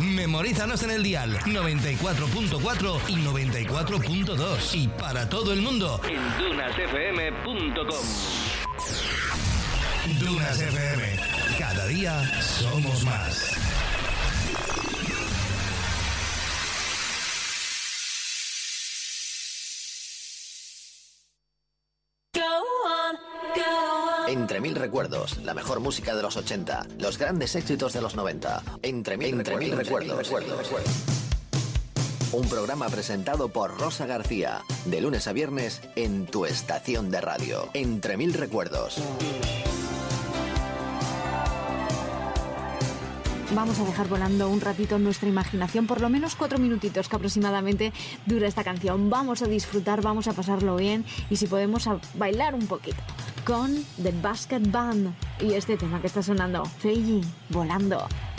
Memorízanos en el dial 94.4 y 94.2 y para todo el mundo en dunasfm.com. Dunas FM. Cada día somos más. Entre mil recuerdos, la mejor música de los 80, los grandes éxitos de los 90. Entre mil recuerdos. Un programa presentado por Rosa García, de lunes a viernes en tu estación de radio. Entre mil recuerdos. Vamos a dejar volando un ratito nuestra imaginación, por lo menos 4 minutitos que aproximadamente dura esta canción. Vamos a disfrutar, vamos a pasarlo bien y si podemos a bailar un poquito con The Basket Band y este tema que está sonando, Feiji, volando.